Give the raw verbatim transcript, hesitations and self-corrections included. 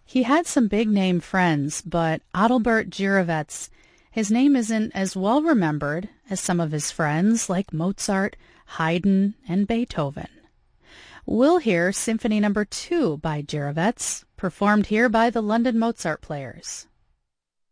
He had some big-name friends, but Adalbert Gyrowetz, his name isn't as well remembered as some of his friends like Mozart, Haydn, and Beethoven. We'll hear Symphony Number two by Gyrowetz, performed here by the London Mozart Players.